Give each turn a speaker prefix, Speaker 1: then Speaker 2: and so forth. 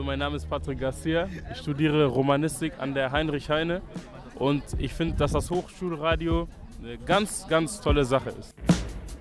Speaker 1: mein Name ist Patrick Garcia. Ich studiere Romanistik an der Heinrich Heine und ich finde, dass das Hochschulradio eine ganz, ganz tolle Sache ist.